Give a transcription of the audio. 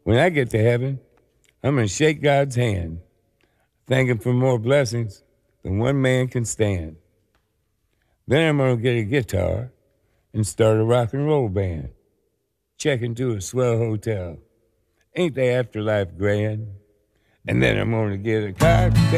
When I get to heaven, I'm going to shake God's hand, thank him for more blessings than one man can stand. Then I'm going to get a guitar and start a rock and roll band. Check into a swell hotel. Ain't the afterlife grand? And then I'm going to get a cocktail